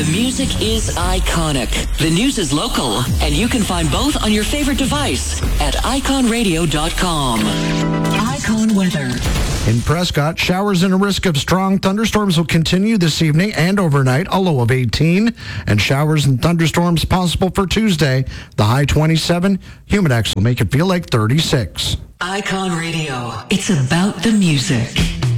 The music is iconic. The news is local. And you can find both on your favorite device at iconradio.com. Icon weather. In Prescott, showers and a risk of strong thunderstorms will continue this evening and overnight, a low of 18. And showers and thunderstorms possible for Tuesday, the high 27. Humidex will make it feel like 36. Icon Radio. It's about the music.